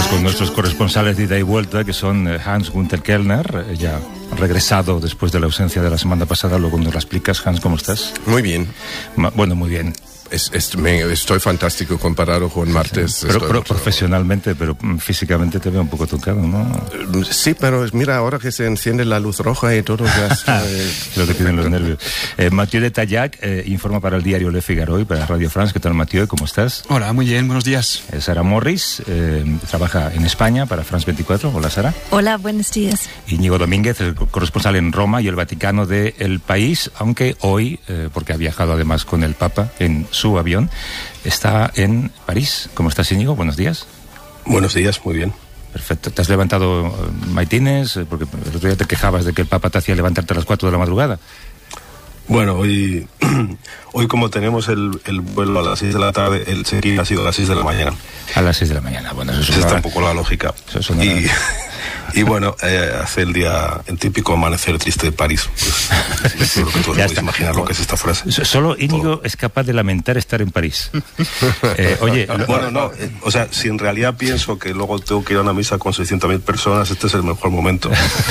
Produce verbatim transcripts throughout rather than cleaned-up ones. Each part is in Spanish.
con nuestros corresponsales de ida y vuelta, que son Hans-Günther Kellner, ya regresado después de la ausencia de la semana pasada. Luego nos la explicas. Hans, ¿cómo estás? Muy bien. Ma- bueno, muy bien. Es, es, me, estoy fantástico comparado con martes. Sí, pero, pero profesionalmente, pero físicamente te veo un poco tocado, ¿no? Sí, pero mira, ahora que se enciende la luz roja y todo ya está... eh, lo que tienen los nervios. Eh, Mathieu de Tallac eh, informa para el diario Le Figaro y para Radio France. ¿Qué tal, Mathieu? ¿Cómo estás? Hola, muy bien, buenos días. Eh, Sara Morris eh, trabaja en España para France veinticuatro. Hola, Sara. Hola, buenos días. Íñigo Domínguez, el corresponsal en Roma y el Vaticano de El País, aunque hoy, eh, porque ha viajado además con el Papa en su avión, está en París. ¿Cómo estás, Íñigo? Buenos días. Buenos días, muy bien. Perfecto. ¿Te has levantado eh, maitines? Porque el otro día te quejabas de que el Papa te hacía levantarte a las cuatro de la madrugada. Bueno, hoy, hoy como tenemos el, el vuelo a las seis de la tarde, el check-in ha sido a las seis de la mañana. A las seis de la mañana, bueno, eso es Esa una... está un poco la lógica. Eso es una... Y, y bueno, eh, hace el día, el típico amanecer triste de París. Pues, yo creo que todos podéis imaginar lo que es esta frase. Solo Íñigo es capaz de lamentar estar en París. eh, oye, lo... Bueno, no, eh, o sea, si en realidad pienso que luego tengo que ir a una misa con seiscientas mil personas, este es el mejor momento.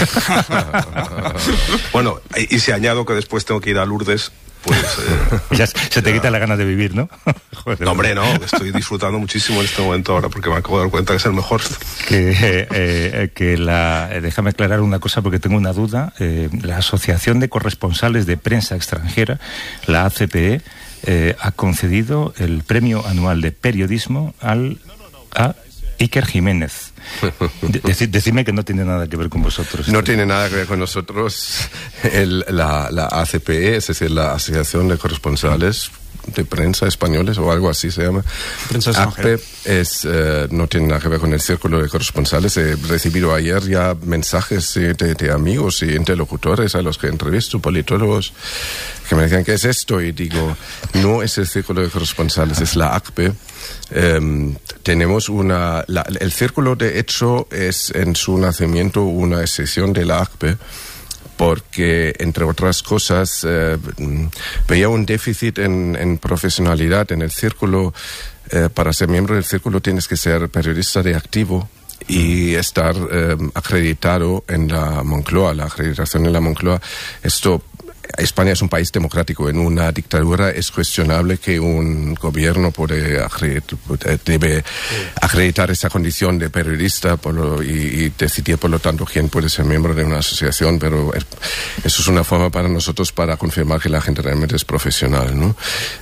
Bueno, y, y si añado que después tengo que ir a Lourdes, pues... Eh, ya se te ya... quita la gana de vivir, ¿no? Joder, no, hombre, no, estoy disfrutando muchísimo en este momento ahora porque me acabo de dar cuenta que es el mejor. Que, eh, eh, que la, eh, déjame aclarar una cosa porque tengo una duda. Eh, la Asociación de Corresponsales de Prensa Extranjera, la A C P E, eh, ha concedido el premio anual de periodismo al, a Iker Jiménez. Dec- Decidme que no tiene nada que ver con vosotros. No tiene nada que ver con nosotros. El, la, la A C P E, es decir, la Asociación de Corresponsales de Prensa Españoles o algo así se llama. Prensa extranjera. A P E es, eh, no tiene nada que ver con el Círculo de Corresponsales. He recibido ayer ya mensajes eh, de, de amigos y interlocutores a los que entrevisto, politólogos, que me decían, ¿qué es esto? Y digo, no es el Círculo de Corresponsales, es la A C P E. Eh, tenemos una... La, el Círculo, de hecho, es en su nacimiento una excepción de la A C P E, porque, entre otras cosas, eh, veía un déficit en, en profesionalidad en el Círculo. Eh, para ser miembro del Círculo tienes que ser periodista de activo y estar eh, acreditado en la Moncloa, la acreditación en la Moncloa. Esto... España es un país democrático. En una dictadura es cuestionable que un gobierno puede acreditar, debe acreditar esa condición de periodista por lo, y, y decidir, por lo tanto, quién puede ser miembro de una asociación. Pero es, eso es una forma para nosotros para confirmar que la gente realmente es profesional, ¿no?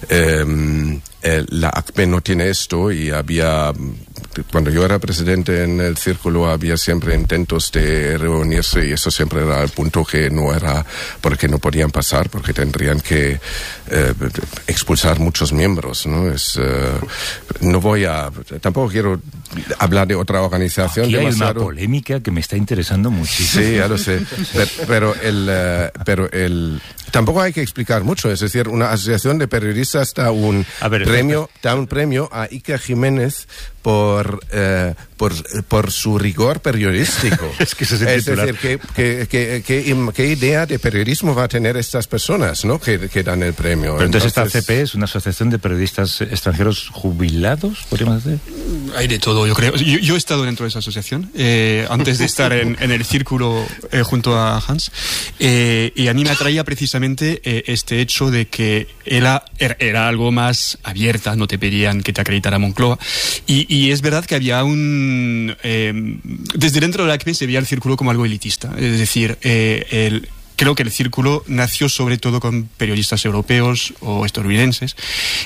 Eh, eh, la A C P E no tiene esto y había... Cuando yo era presidente en el Círculo había siempre intentos de reunirse y eso siempre era el punto que no era, porque no podían pasar, porque tendrían que eh, expulsar muchos miembros, ¿no? Es, eh, no voy a, tampoco quiero hablar de otra organización. Aquí hay demasiado. una polémica que me está interesando muchísimo. Sí, ya lo sé, pero, pero el, uh, pero el, tampoco hay que explicar mucho, es decir, una asociación de periodistas da un a ver, premio, da un premio a Iker Jiménez por, eh, por, por su rigor periodístico. Es que eso es el Es titular. decir, ¿qué, qué, qué, qué idea de periodismo va a tener estas personas, ¿no? que, que dan el premio? Pero entonces, entonces esta A C P E es una asociación de periodistas extranjeros jubilados, podríamos decir. Hay de todo, yo creo. Yo, yo he estado dentro de esa asociación eh, antes de estar en, en el Círculo eh, junto a Hans, eh, y a mí me atraía precisamente eh, este hecho de que era, era algo más abierta, no te pedían que te acreditara Moncloa, y, y es verdad que había un... Eh, desde dentro de la A C P E se veía el Círculo como algo elitista, es decir, eh, el... Creo que el Círculo nació sobre todo con periodistas europeos o estadounidenses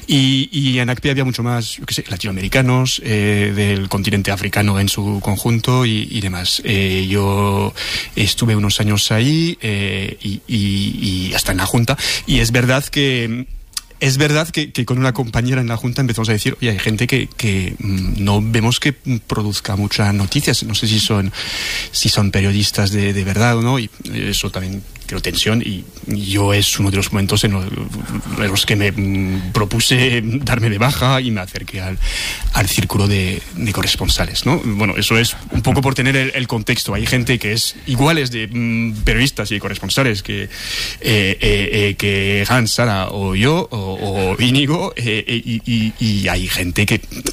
y, y en A C P E había mucho más, yo qué sé, latinoamericanos, eh, del continente africano en su conjunto y, y demás. Eh, yo estuve unos años ahí eh, y, y, y hasta en la Junta y es verdad que... Es verdad que, que con una compañera en la Junta empezamos a decir, oye, hay gente que, que mmm, no vemos que produzca muchas noticias, no sé si son si son periodistas de, de verdad o no, y eso también creo tensión, y, y yo es uno de los momentos en los, en los que me mmm, propuse darme de baja y me acerqué al, al Círculo de, de Corresponsales, ¿no? Bueno, eso es un poco por tener el, el contexto. Hay gente que es iguales de mmm, periodistas y corresponsales que, eh, eh, eh, que Hans, Sara o yo, o o Íñigo, eh, y, y, y hay gente que, que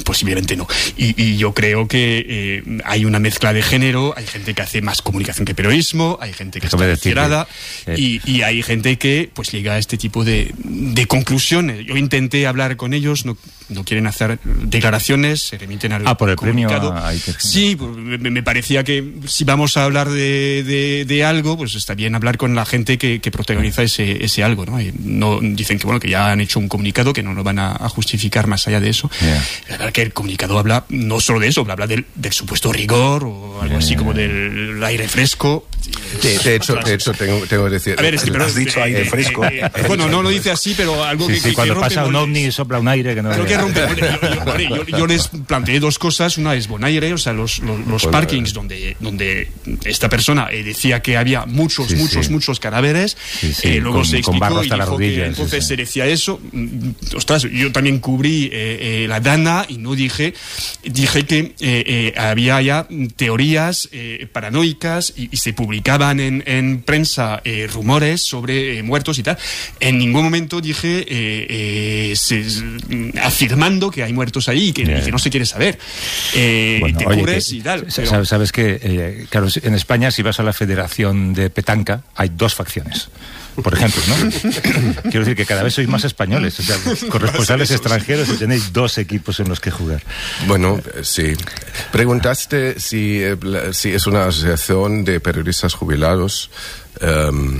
posiblemente no. Y, y yo creo que eh, hay una mezcla de género, hay gente que hace más comunicación que periodismo, hay gente que está encerrada eh. y, y hay gente que pues llega a este tipo de, de conclusiones. Yo intenté hablar con ellos, no, no quieren hacer declaraciones, se remiten al ah, por el comunicado. Premio a... Sí, me, me parecía que si vamos a hablar de, de, de algo, pues está bien hablar con la gente que, que protagoniza ese, ese algo, ¿no? Y no dicen que bueno que ya han hecho un comunicado, que no lo van a, a justificar más allá de eso. Yeah. La verdad que el comunicado habla no solo de eso, habla del, del supuesto rigor o algo yeah. así como del aire fresco. De, de hecho, de hecho tengo, tengo que decir... A ver, es que, pero, has dicho aire eh, fresco. Eh, eh, bueno, no lo dice así, pero algo sí, que... Sí, que, cuando que pasa un ovni sopla un aire que no... Creo que rompe... yo, yo, yo, yo les planteé dos cosas. Una es Bonaire, o sea, los, los, los bueno, parkings donde, donde esta persona eh, decía que había muchos, sí, muchos, sí. muchos cadáveres. Sí, sí, eh, luego con, se explicó y dijo rodilla, que entonces sí, sí. se decía eso. Ostras, yo también cubrí eh, eh, la Dana y no dije... Dije que eh, eh, había ya teorías eh, paranoicas y, y se publicaban en, en prensa eh, rumores sobre eh, muertos y tal. En ningún momento dije eh, eh, se, afirmando que hay muertos ahí y que, y que no se quiere saber. Eh, bueno, te oye, cubres que, y tal. Pero... Sabes, sabes que, eh, claro, en España, si vas a la Federación de Petanca, hay dos facciones. Por ejemplo, ¿no? Quiero decir que cada vez sois más españoles, o sea, corresponsales extranjeros y tenéis dos equipos en los que jugar. Bueno, sí. Preguntaste si, si es una asociación de periodistas jubilados. Um,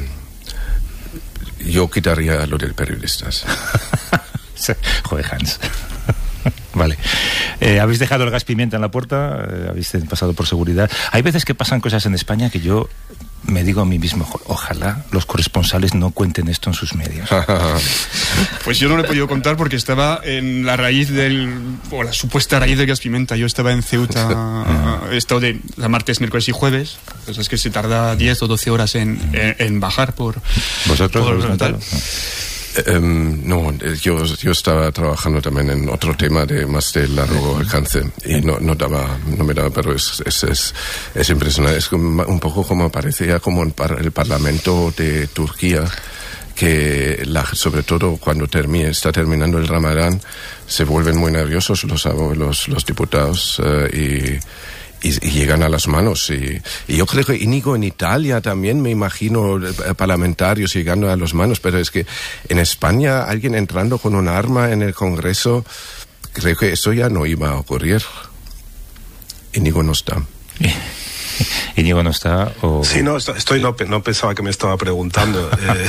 yo quitaría lo de periodistas. Joder, Hans. Vale. Eh, ¿Habéis dejado el gas pimienta en la puerta? Eh, ¿Habéis pasado por seguridad? Hay veces que pasan cosas en España que yo me digo a mí mismo, ojalá los corresponsales no cuenten esto en sus medios. Pues yo no lo he podido contar porque estaba en la raíz del, o la supuesta raíz del gas pimienta. Yo estaba en Ceuta, he estado de la martes, miércoles y jueves. Pues es que se tarda diez o doce horas en, en, en bajar por... ¿Vosotros? Por, tal. Um, no, yo, yo estaba trabajando también en otro tema de más de largo alcance y no, no daba, no me daba, pero es, es, es, es impresionante. Es un poco como parecía como el, par, el Parlamento de Turquía, que la, sobre todo cuando termine, está terminando el Ramadán, se vuelven muy nerviosos los, los, los diputados uh, y Y, y llegan a las manos. Y, y yo creo que Íñigo en Italia también me imagino parlamentarios llegando a las manos, pero es que en España alguien entrando con un arma en el Congreso, creo que eso ya no iba a ocurrir. Íñigo no está. Íñigo no está o... Sí, no, estoy, no, no pensaba que me estaba preguntando. Eh,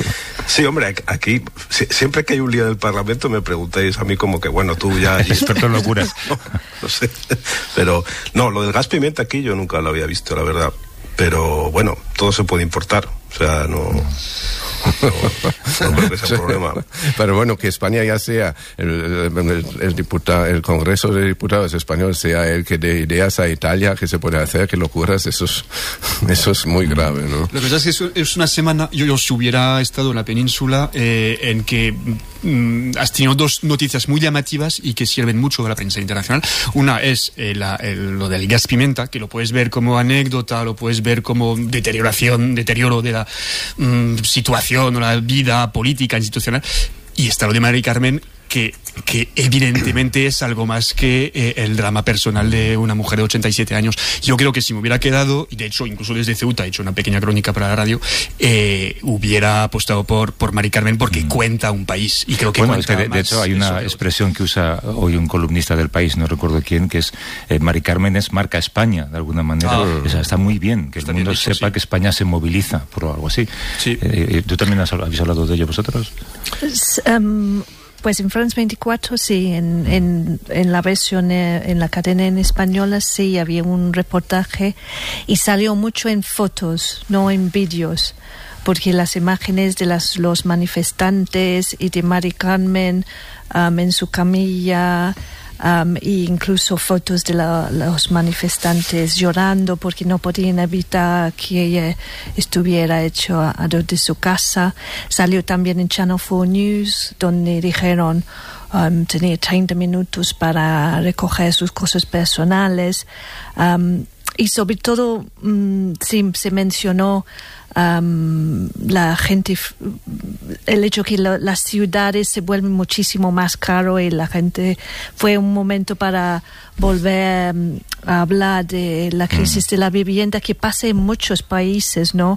sí, hombre, aquí siempre que hay un lío del Parlamento me preguntáis a mí como que, bueno, tú ya... Experto en locuras. No, no sé, pero no, lo del gas pimienta aquí yo nunca lo había visto, la verdad. Pero bueno, todo se puede importar, o sea, no... No, no creo que sea un problema. Pero bueno, que España ya sea el, el, el, diputado, el Congreso de Diputados español sea el que dé ideas a Italia que se puede hacer, que locuras, eso es, eso es muy grave, ¿no? Lo que pasa es que es una semana, yo, yo si hubiera estado en la península, eh, en que mm, has tenido dos noticias muy llamativas y que sirven mucho a la prensa internacional. Una es eh, la, el, lo del gas pimienta, que lo puedes ver como anécdota, lo puedes ver como deterioración, deterioro de la mm, situación o la vida política, institucional, y está lo de Mari Carmen, que, que evidentemente es algo más que eh, el drama personal de una mujer de ochenta y siete años. Yo creo que si me hubiera quedado, y de hecho incluso desde Ceuta he hecho una pequeña crónica para la radio, eh, hubiera apostado por, por Mari Carmen porque mm. cuenta un país, y creo que bueno, cuenta es que de, de hecho hay una expresión que usa hoy un columnista del País, no recuerdo quién, que es eh, Mari Carmen es marca España, de alguna manera. Ah. O sea, está muy bien que está el mundo dicho, sepa sí. que España se moviliza por algo así. Sí. Eh, ¿Tú también has, habéis hablado de ello vosotros? Pues, um... Pues en France veinticuatro sí, en, en, en la versión, eh, en la cadena en española sí había un reportaje y salió mucho en fotos, no en vídeos, porque las imágenes de las, los manifestantes y de Mari Carmen um, en su camilla, Um, e incluso fotos de la, los manifestantes llorando porque no podían evitar que ella estuviera hecho a, a de su casa. Salió también en Channel cuatro News, donde dijeron um, tenía treinta minutos para recoger sus cosas personales. Um, y sobre todo um, sí, se mencionó um, la gente, el hecho que lo, las ciudades se vuelven muchísimo más caro y la gente fue un momento para volver um, a hablar de la crisis de la vivienda que pasa en muchos países, ¿no?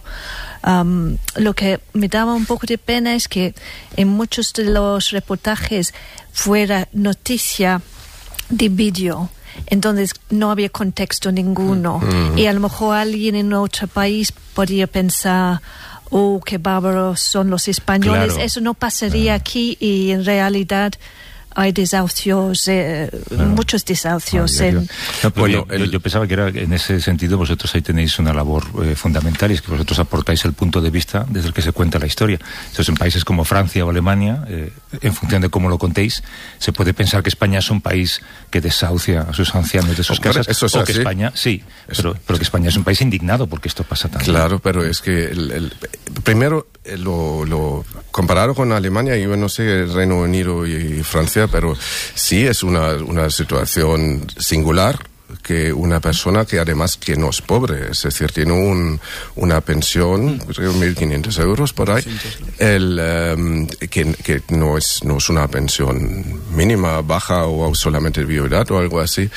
Um, lo que me daba un poco de pena es que en muchos de los reportajes fuera noticia de vídeo, entonces no había contexto ninguno, mm. y a lo mejor alguien en otro país podría pensar, oh, qué bárbaros son los españoles. Claro. Eso no pasaría ah. aquí, y en realidad hay desahucios, eh, claro. muchos desahucios. Ah, en... no, pues bueno, yo, el... yo pensaba que era en ese sentido vosotros ahí tenéis una labor eh, fundamental, y es que vosotros aportáis el punto de vista desde el que se cuenta la historia. Entonces, en países como Francia o Alemania, eh, en función de cómo lo contéis, se puede pensar que España es un país que desahucia a sus ancianos de sus Hombre, casas, eso es o así. que España, sí, pero, pero que España es un país indignado porque esto pasa también. Claro, pero es que el, el, primero lo, lo comparado con Alemania, yo no sé, el Reino Unido y Francia, pero sí es una, una situación singular, que una persona que además que no es pobre, es decir, tiene un, una pensión, creo mil quinientos euros por ahí, el, um, que, que no es no es una pensión mínima, baja o solamente viudad o algo así,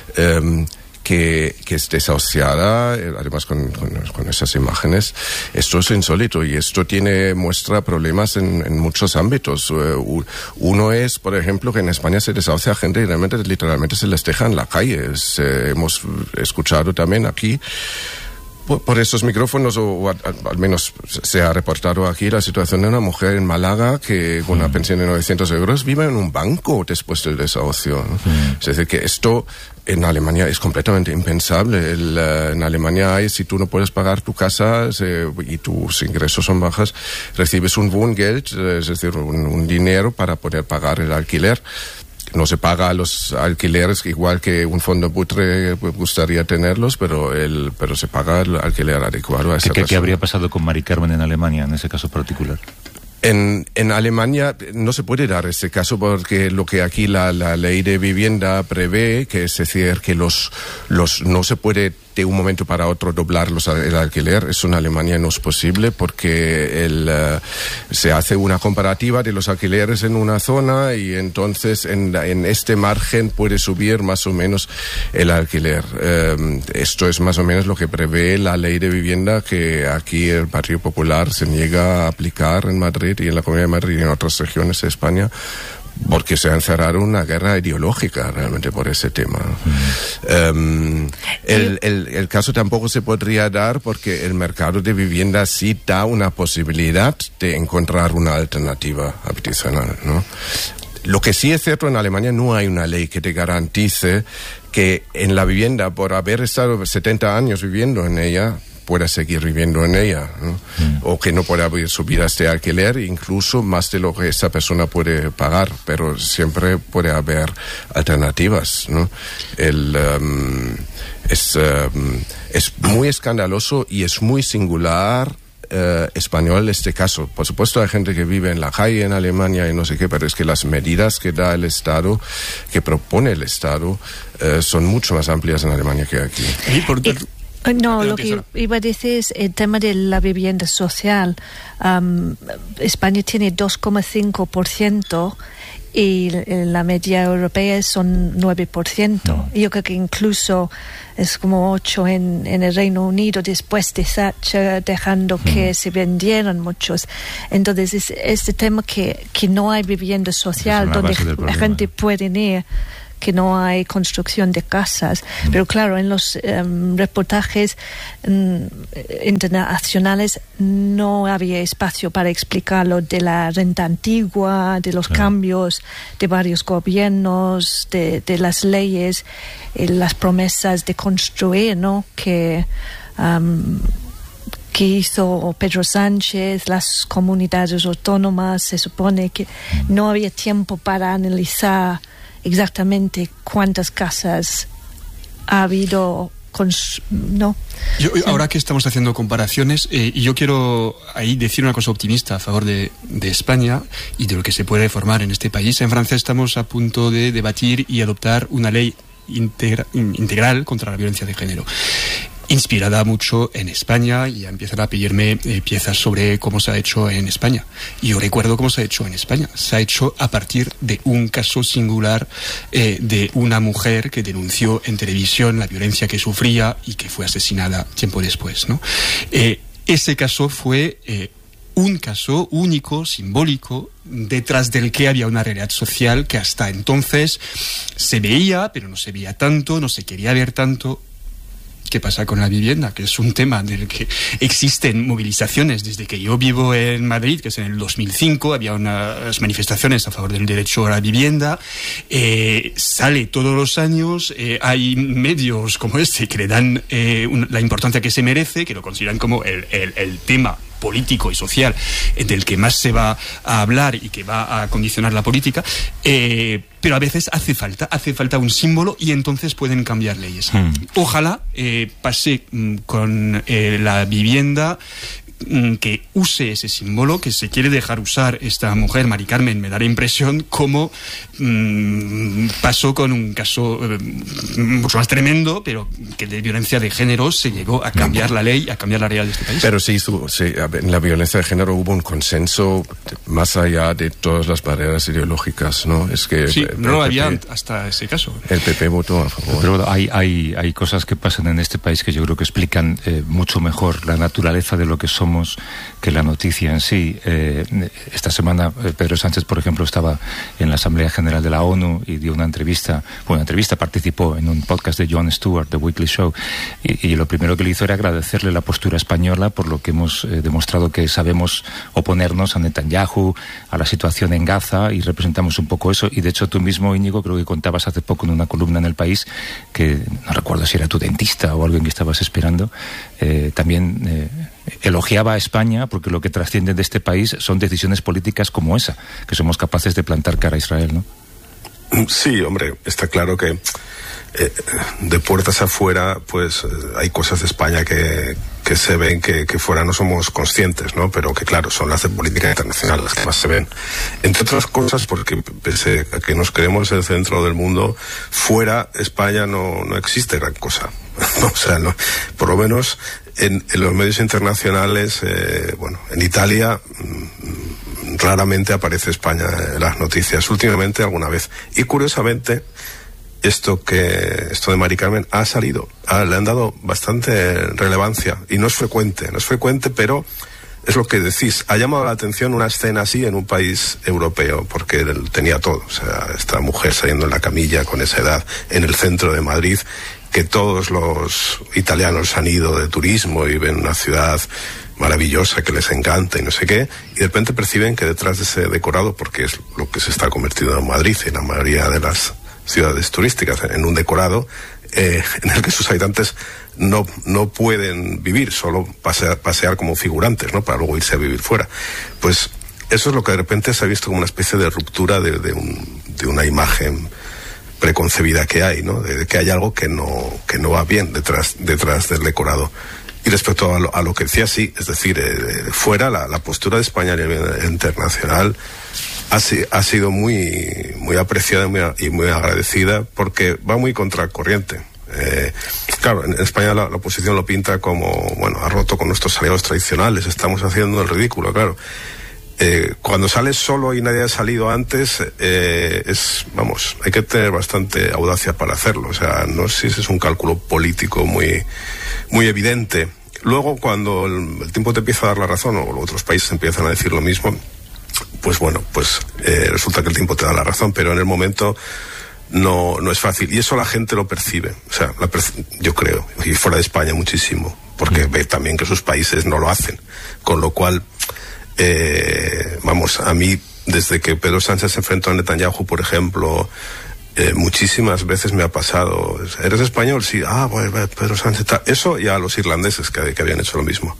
um, que, que es desahuciada, además con, con, con esas imágenes. Esto es insólito, y esto tiene muestra problemas en, en muchos ámbitos. Uh, uno es, por ejemplo, que en España se desahucia a gente y realmente, literalmente se les deja en la calle. Es, eh, hemos escuchado también aquí por, por estos micrófonos, o, o a, a, al menos se ha reportado aquí, la situación de una mujer en Málaga que con una pensión de novecientos euros vive en un banco después del desahucio. Mm. Es decir, que esto en Alemania es completamente impensable. El, uh, en Alemania hay, si tú no puedes pagar tu casa se, y tus ingresos son bajos, recibes un Wohngeld, es decir, un, un dinero para poder pagar el alquiler. No se paga los alquileres igual que un fondo buitre gustaría tenerlos, pero el pero se paga el alquiler adecuado a esa persona. ¿Qué habría pasado con Mari Carmen en Alemania en ese caso particular? En, en Alemania no se puede dar este caso, porque lo que aquí la, la ley de vivienda prevé, que es decir, que los, los no se puede de un momento para otro doblar los, el alquiler. Eso en Alemania no es posible, porque el, uh, se hace una comparativa de los alquileres en una zona, y entonces en, en este margen puede subir más o menos el alquiler. Um, esto es más o menos lo que prevé la ley de vivienda, que aquí el Partido Popular se niega a aplicar en Madrid y en la Comunidad de Madrid y en otras regiones de España, porque se ha encerrado una guerra ideológica realmente por ese tema. Mm. Um, el, el, el caso tampoco se podría dar porque el mercado de vivienda sí da una posibilidad de encontrar una alternativa habitacional, ¿no? Lo que sí es cierto, en Alemania no hay una ley que te garantice que en la vivienda, por haber estado setenta años viviendo en ella, pueda seguir viviendo en ella, ¿no? Mm. O que no pueda subir a este alquiler, incluso más de lo que esa persona puede pagar, pero siempre puede haber alternativas, ¿no? El, um, es, um, es muy escandaloso y es muy singular Uh, español este caso. Por supuesto hay gente que vive en la calle en Alemania y no sé qué, pero es que las medidas que da el Estado, que propone el Estado, uh, son mucho más amplias en Alemania que aquí. Y por tanto, no, lo que iba a decir es el tema de la vivienda social. Um, España tiene dos coma cinco por ciento y la media europea son nueve por ciento. Yo creo que incluso es como ocho en, en el Reino Unido, después de Thatcher, dejando que se vendieran muchos. Entonces, es este tema que, que no hay vivienda social donde la gente puede ir, que no hay construcción de casas. Mm. Pero claro, en los um, reportajes um, internacionales no había espacio para explicarlo de la renta antigua, de los claro. cambios de varios gobiernos, de, de las leyes, y las promesas de construir, ¿no? Que... Um, que hizo Pedro Sánchez, las comunidades autónomas. Se supone que no había tiempo para analizar exactamente cuántas casas ha habido, cons- ¿no? Yo, ahora que estamos haciendo comparaciones, eh, y yo quiero ahí decir una cosa optimista a favor de, de España y de lo que se puede formar en este país. En Francia estamos a punto de debatir y adoptar una ley integra- integral contra la violencia de género. inspirada mucho en España, y empiezan a pedirme eh, piezas sobre cómo se ha hecho en España. Y yo recuerdo cómo se ha hecho en España. Se ha hecho a partir de un caso singular eh, de una mujer que denunció en televisión la violencia que sufría y que fue asesinada tiempo después, ¿no? Eh, ese caso fue eh, un caso único, simbólico, detrás del que había una realidad social que hasta entonces se veía, pero no se veía tanto, no se quería ver tanto. ¿Qué pasa con la vivienda? Que es un tema del que existen movilizaciones desde que yo vivo en Madrid, que es en el dos mil cinco, había unas manifestaciones a favor del derecho a la vivienda, eh, sale todos los años, eh, hay medios como este que le dan eh, un, la importancia que se merece, que lo consideran como el, el, el tema político y social del que más se va a hablar y que va a condicionar la política, eh, pero a veces hace falta, hace falta un símbolo y entonces pueden cambiar leyes. Mm. Ojalá eh, pase mm, con eh, la vivienda, mm, que use ese símbolo, que se quiere dejar usar esta mujer, Mari Carmen, me da la impresión como mm, pasó con un caso eh, mucho más tremendo, pero que de violencia de género se llegó a cambiar la ley, a cambiar la realidad de este país. Pero sí, sí, en la violencia de género hubo un consenso más allá de todas las barreras ideológicas, ¿no? Es que sí, no lo había hasta ese caso. El P P votó a favor. Pero hay, hay, hay cosas que pasan en este país que yo creo que explican eh, mucho mejor la naturaleza de lo que somos que la noticia en sí. Eh, esta semana eh, Pedro Sánchez, por ejemplo, estaba en la Asamblea General de la ONU y dio una entrevista, bueno, una entrevista, participó en un podcast de Jon Stewart, The Weekly Show, y, y lo primero que le hizo era agradecerle la postura española por lo que hemos eh, demostrado que sabemos oponernos a Netanyahu, a la situación en Gaza, y representamos un poco eso. Y de hecho tú mismo, Íñigo, creo que contabas hace poco en una columna en El País, que no recuerdo si era tu dentista o alguien que estabas esperando, eh, también eh, elogiaba a España porque lo que trasciende de este país son decisiones políticas como esa, que somos capaces de plantar cara a Israel, ¿no? Sí, hombre, está claro que eh, de puertas afuera, pues eh, hay cosas de España que, que se ven que, que fuera no somos conscientes, ¿no? Pero que claro, son las de política internacional las que más se ven. Entre otras cosas, porque pese a que nos creemos el centro del mundo, fuera España no, no existe gran cosa. O sea, no, por lo menos en, en los medios internacionales, eh, bueno, en Italia mmm, raramente aparece España en las noticias, últimamente alguna vez. Y curiosamente, esto que esto de Mari Carmen ha salido, ha, le han dado bastante relevancia, y no es frecuente, no es frecuente, pero es lo que decís, ha llamado la atención una escena así en un país europeo, porque tenía todo, o sea, esta mujer saliendo en la camilla con esa edad en el centro de Madrid, que todos los italianos han ido de turismo y ven una ciudad maravillosa que les encanta y no sé qué, y de repente perciben que detrás de ese decorado, porque es lo que se está convirtiendo en Madrid y en la mayoría de las ciudades turísticas, en un decorado eh, en el que sus habitantes no, no pueden vivir, solo pasear, pasear como figurantes, ¿no? Para luego irse a vivir fuera. Pues eso es lo que de repente se ha visto como una especie de ruptura de, de, un, de una imagen preconcebida que hay, ¿no? De, de que hay algo que no, que no va bien detrás, detrás del decorado. Y respecto a lo, a lo que decía, sí, es decir, eh, fuera la, la postura de España a nivel internacional ha, ha sido muy, muy apreciada y muy, y muy agradecida, porque va muy contracorriente. Eh, claro, en España la, la oposición lo pinta como, bueno, ha roto con nuestros aliados tradicionales, estamos haciendo el ridículo, claro. Eh, cuando sales solo y nadie ha salido antes, eh, es, vamos, hay que tener bastante audacia para hacerlo. O sea, no sé si ese es un cálculo político muy, muy evidente. Luego, cuando el, el tiempo te empieza a dar la razón, o otros países empiezan a decir lo mismo, pues bueno, pues eh, resulta que el tiempo te da la razón, pero en el momento no, no es fácil. Y eso la gente lo percibe. O sea, la perci- yo creo, y fuera de España muchísimo, porque ve también que sus países no lo hacen. Con lo cual, Eh, vamos, a mí, desde que Pedro Sánchez se enfrentó a Netanyahu, por ejemplo, eh, muchísimas veces me ha pasado, ¿eres español? Sí, ah, bueno, Pedro Sánchez, tal. Eso, y a los irlandeses que, que habían hecho lo mismo.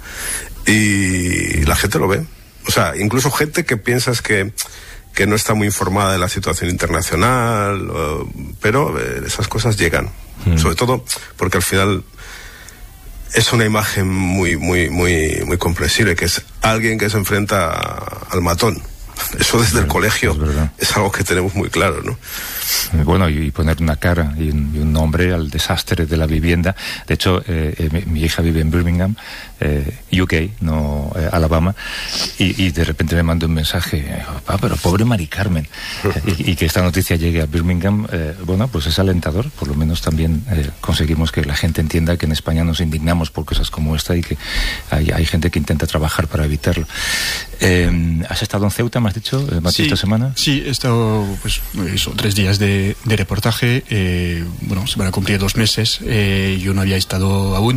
Y la gente lo ve. O sea, incluso gente que piensas que, que no está muy informada de la situación internacional, uh, pero eh, esas cosas llegan. Mm. Sobre todo porque al final es una imagen muy, muy, muy, muy comprensible, que es alguien que se enfrenta a, al matón. Eso desde el colegio es, es algo que tenemos muy claro, ¿no? Bueno, y poner una cara y un, y un nombre al desastre de la vivienda. De hecho, eh, mi, mi hija vive en Birmingham, eh, U K, no eh, Alabama, y, y de repente me mandó un mensaje, ah, pero pobre Mari Carmen, y, y que esta noticia llegue a Birmingham, eh, bueno, pues es alentador. Por lo menos también eh, conseguimos que la gente entienda que en España nos indignamos por cosas como esta y que hay, hay gente que intenta trabajar para evitarlo. Eh, ¿Has estado en Ceuta, me has dicho, eh, Mati, sí, esta semana? Sí, he estado, pues, eso, tres días de, de reportaje. Eh, bueno, se van a cumplir dos meses. Eh, yo no había estado aún.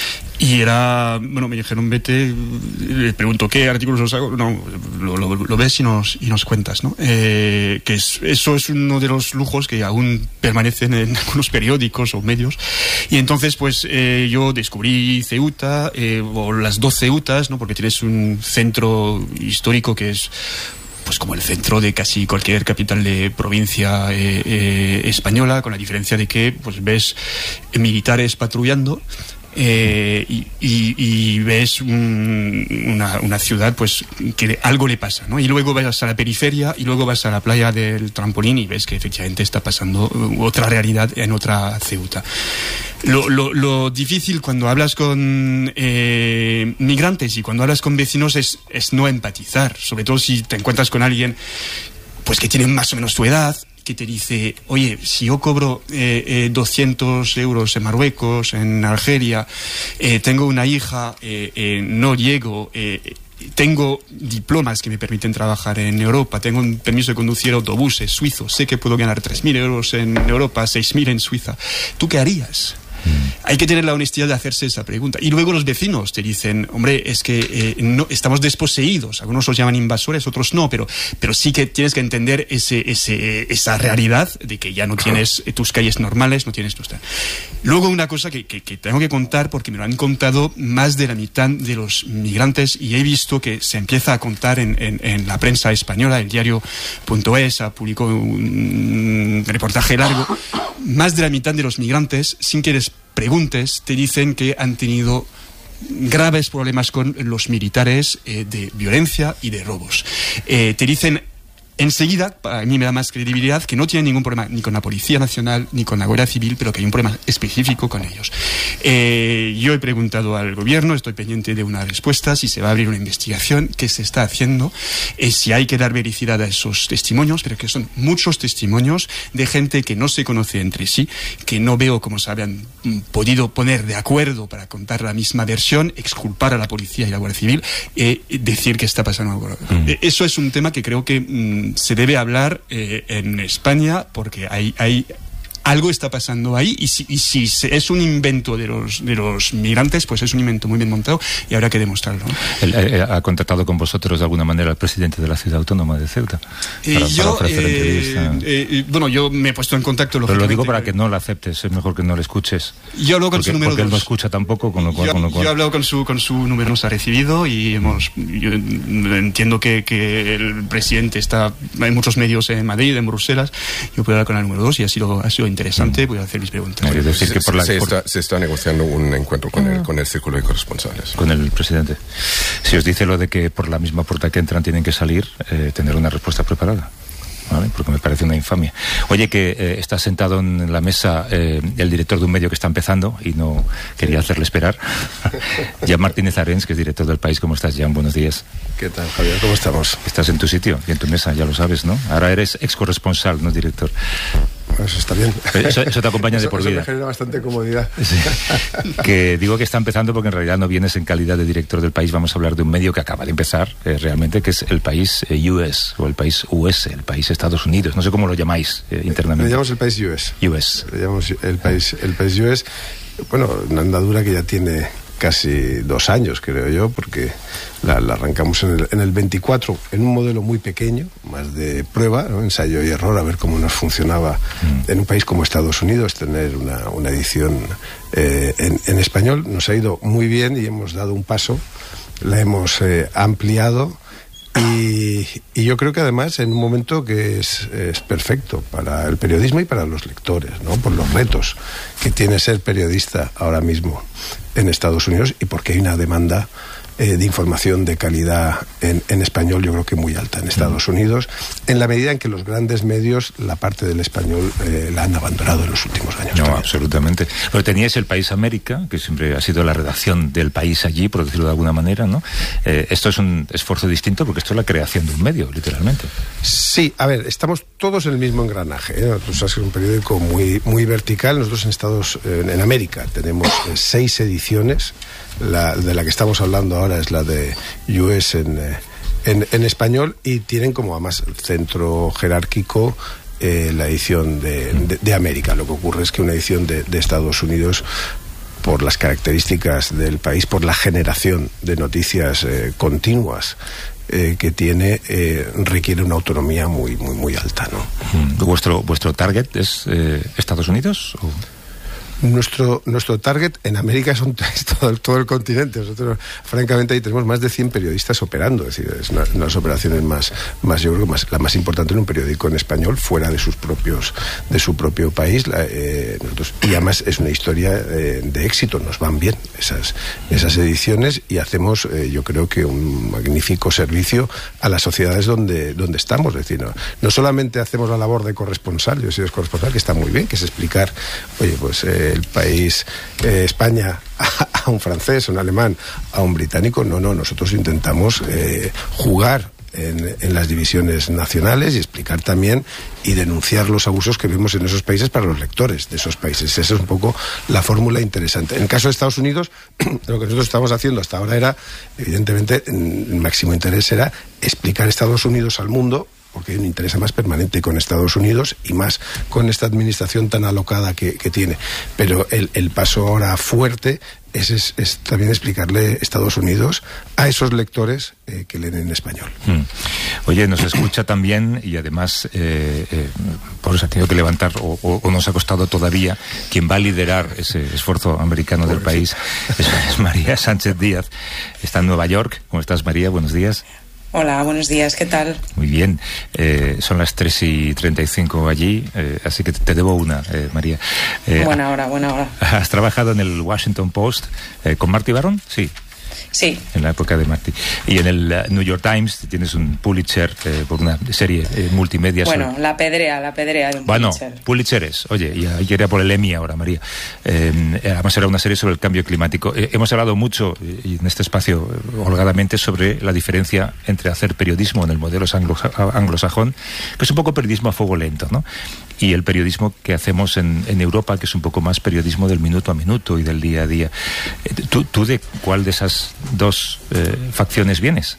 Y era, bueno, me dijeron, vete, le pregunto qué artículos os hago, no, lo, lo, lo ves y nos, y nos cuentas, ¿no? Eh, que es, eso es uno de los lujos que aún permanecen en algunos periódicos o medios. Y entonces, pues, eh, yo descubrí Ceuta, eh, o las dos Ceutas, ¿no? Porque tienes un centro histórico que es, pues, como el centro de casi cualquier capital de provincia eh, eh, española, con la diferencia de que, pues, ves militares patrullando. Eh, y, y, y ves un, una, una ciudad, pues, que algo le pasa, ¿no? Y luego vas a la periferia y luego vas a la playa del Trampolín y ves que efectivamente está pasando otra realidad en otra Ceuta. Lo, lo, lo difícil cuando hablas con eh, migrantes y cuando hablas con vecinos es, es no empatizar, sobre todo si te encuentras con alguien, pues, que tiene más o menos tu edad, que te dice, oye, si yo cobro eh, eh, doscientos euros en Marruecos, en Argelia, eh, tengo una hija, eh, eh, no llego, eh, tengo diplomas que me permiten trabajar en Europa, tengo un permiso de conducir autobuses suizos, sé que puedo ganar tres mil euros en Europa, seis mil en Suiza, ¿tú qué harías? Hay que tener la honestidad de hacerse esa pregunta. Y luego los vecinos te dicen, hombre, es que eh, no, estamos desposeídos. Algunos los llaman invasores, otros no, pero, pero sí que tienes que entender ese, ese, esa realidad de que ya no tienes tus calles normales, no tienes tus... Luego una cosa que, que, que tengo que contar, porque me lo han contado más de la mitad de los migrantes y he visto que se empieza a contar en, en, en la prensa española, el diario punto es publicó un reportaje largo, más de la mitad de los migrantes, sin que les preguntes, te dicen que han tenido graves problemas con los militares eh, de violencia y de robos. Eh, te dicen enseguida, para mí me da más credibilidad, que no tienen ningún problema ni con la Policía Nacional ni con la Guardia Civil, pero que hay un problema específico con ellos. Eh, yo he preguntado al gobierno, estoy pendiente de una respuesta, si se va a abrir una investigación, qué se está haciendo, eh, si hay que dar veracidad a esos testimonios, pero que son muchos testimonios de gente que no se conoce entre sí, que no veo cómo se habían podido poner de acuerdo para contar la misma versión, exculpar a la Policía y la Guardia Civil, eh, decir que está pasando algo. Mm. Eh, eso es un tema que creo que mm, se debe hablar eh, en España, porque hay, hay algo está pasando ahí y si, y si es un invento de los de los migrantes, pues es un invento muy bien montado y habrá que demostrarlo, ¿no? ¿El, eh, ¿Ha contactado con vosotros de alguna manera el presidente de la ciudad autónoma de Ceuta? Para, eh, yo, para ofrecer eh, eh, bueno, yo me he puesto en contacto. Pero lo digo para que no lo aceptes, es mejor que no lo escuches. Yo hablo con porque, su número porque dos. Él no escucha tampoco, con lo cual... Yo, con lo cual... yo he hablado con su, con su número, nos ha recibido y hemos... Yo entiendo que, que el presidente está... Hay muchos medios en Madrid, en Bruselas. Yo puedo hablar con el número dos y ha sido, ha sido interesante, mm. voy a hacer mis preguntas. Es decir, que por la, se, por... está, se está negociando un encuentro con, uh. el, con el círculo de corresponsales. Con el presidente. Si os dice lo de que por la misma puerta que entran tienen que salir, eh, tener una respuesta preparada. ¿Vale? Porque me parece una infamia. Oye, que eh, está sentado en la mesa eh, el director de un medio que está empezando y no quería hacerle esperar. Jan Martínez Arens, que es director del País. ¿Cómo estás, Jan? Buenos días. ¿Qué tal, Javier? ¿Cómo estamos? Estás en tu sitio y en tu mesa, ya lo sabes, ¿no? Ahora eres ex corresponsal, no director. Eso está bien. Eso, eso te acompaña eso, de por eso vida. Me genera bastante comodidad. Sí. Que digo que está empezando porque en realidad no vienes en calidad de director del País. Vamos a hablar de un medio que acaba de empezar eh, realmente, que es el País eh, U S o el País U S, el País Estados Unidos. No sé cómo lo llamáis eh, internamente. Le llamamos el País U S. U S. Le llamamos el País, el País U S. Bueno, una andadura que ya tiene casi dos años, creo yo, porque la, la arrancamos en el, en el veinticuatro, en un modelo muy pequeño, más de prueba, ¿no? Ensayo y error, a ver cómo nos funcionaba mm. en un país como Estados Unidos, tener una, una edición eh, en, en español. Nos ha ido muy bien y hemos dado un paso, la hemos eh, ampliado. Y, y yo creo que además en un momento que es, es perfecto para el periodismo y para los lectores, ¿no? Por los retos que tiene ser periodista ahora mismo en Estados Unidos y porque hay una demanda eh, de información de calidad en, en español, yo creo que muy alta en Estados Unidos, en la medida en que los grandes medios la parte del español eh, la han abandonado en los últimos años. No, también. absolutamente. Pero teníais el País América, que siempre ha sido la redacción del país allí, por decirlo de alguna manera, ¿no? Eh, esto es un esfuerzo distinto porque esto es la creación de un medio, literalmente. Sí, a ver, estamos todos en el mismo engranaje, ¿eh? Tú sabes que es un periódico muy, muy vertical. Nosotros en Estados eh, en América tenemos eh, seis ediciones. La de la que estamos hablando ahora es la de U S en, eh, en, en español, y tienen como además centro jerárquico eh, la edición de, de, de América. Lo que ocurre es que una edición de, de Estados Unidos, por las características del país, por la generación de noticias eh, continuas eh, que tiene, eh, requiere una autonomía muy muy muy alta, ¿no? ¿Vuestro, vuestro target es eh, Estados Unidos? ¿O? Nuestro, nuestro target en América son, es todo, todo el continente. Nosotros, francamente, ahí tenemos más de cien periodistas operando. Es decir, es una, una de las operaciones más, más, yo creo, más, la más importante en un periódico en español, fuera de sus propios, de su propio país. La, eh, nosotros, y además es una historia eh, de éxito. Nos van bien esas, esas ediciones, y hacemos, eh, yo creo que un magnífico servicio a las sociedades donde, donde estamos. Es decir, no, no solamente hacemos la labor de corresponsal, yo soy corresponsal, que está muy bien, que es explicar, oye, pues eh, el país, eh, España, a, a un francés, a un alemán, a un británico. No, no, nosotros intentamos eh, jugar en, en las divisiones nacionales y explicar también y denunciar los abusos que vemos en esos países para los lectores de esos países. Esa es un poco la fórmula interesante. En el caso de Estados Unidos, lo que nosotros estamos haciendo hasta ahora era, evidentemente, el máximo interés era explicar Estados Unidos al mundo, porque hay un interés más permanente con Estados Unidos y más con esta administración tan alocada que, que tiene. Pero el, el paso ahora fuerte es, es, es también explicarle Estados Unidos a esos lectores eh, que leen en español. Mm. Oye, nos escucha también, y además eh, eh, por eso ha tenido que levantar, o, o, o nos ha costado todavía, quien va a liderar ese esfuerzo americano del país es, es María Sánchez Díaz. Está en Nueva York. ¿Cómo estás, María? Buenos días. Hola, buenos días, ¿qué tal? Muy bien, eh, son las tres y treinta y cinco allí, eh, así que te debo una, eh, María. Eh, buena hora, buena hora. ¿Has trabajado en el Washington Post eh, con Marty Baron? Sí. Sí. En la época de Marty. Y en el uh, New York Times tienes un Pulitzer eh, por una serie eh, multimedia. Bueno, sobre... la pedrea, la pedrea de un bueno, Pulitzer. Bueno, Pulitzer es. Oye, y hay que ir a por el Emmy ahora, María. Eh, además era una serie sobre el cambio climático. Eh, hemos hablado mucho, y en este espacio, holgadamente, sobre la diferencia entre hacer periodismo en el modelo anglo- anglosajón, que es un poco periodismo a fuego lento, ¿no? Y el periodismo que hacemos en, en Europa, que es un poco más periodismo del minuto a minuto y del día a día. ¿Tú, tú de cuál de esas dos eh, facciones vienes?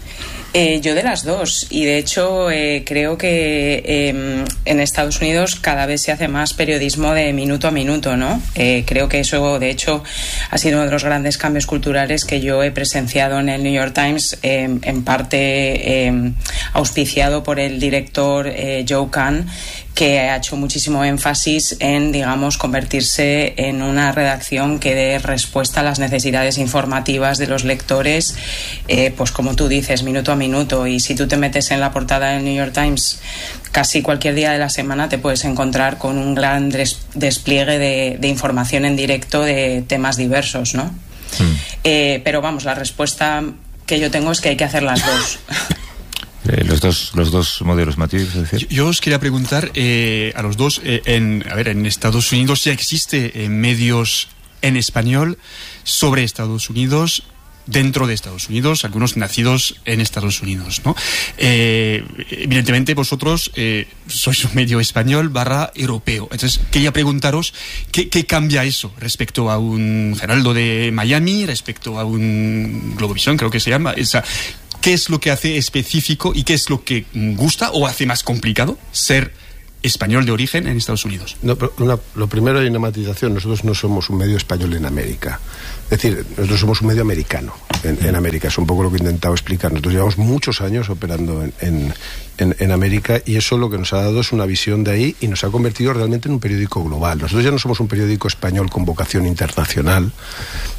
Eh, yo de las dos, y de hecho eh, creo que eh, en Estados Unidos cada vez se hace más periodismo de minuto a minuto, ¿no? Eh, creo que eso, de hecho, ha sido uno de los grandes cambios culturales que yo he presenciado en el New York Times, eh, en parte eh, auspiciado por el director eh, Joe Kahn, que ha hecho muchísimo énfasis en, digamos, convertirse en una redacción que dé respuesta a las necesidades informativas de los lectores, eh, pues como tú dices, minuto a minuto. Y si tú te metes en la portada del New York Times, casi cualquier día de la semana te puedes encontrar con un gran des- despliegue de, de información en directo de temas diversos, ¿no? Mm. Eh, pero vamos, la respuesta que yo tengo es que hay que hacer las dos. Eh, los dos los dos modelos, Matthew, es decir. Yo, yo os quería preguntar eh, a los dos, eh, en, a ver, en Estados Unidos ya existe eh, medios en español sobre Estados Unidos, dentro de Estados Unidos, algunos nacidos en Estados Unidos, ¿no? Eh, evidentemente vosotros eh, sois un medio español barra europeo. Entonces quería preguntaros ¿qué, qué cambia eso respecto a un Heraldo de Miami, respecto a un Globovisión, creo que se llama, esa. ¿Qué es lo que hace específico y qué es lo que gusta o hace más complicado ser español de origen en Estados Unidos? No, pero una, lo primero hay una matización. Nosotros no somos un medio español en América. Es decir, nosotros somos un medio americano en, en América. Es un poco lo que he intentado explicar. Nosotros llevamos muchos años operando en, en, en, en América, y eso lo que nos ha dado es una visión de ahí y nos ha convertido realmente en un periódico global. Nosotros ya no somos un periódico español con vocación internacional,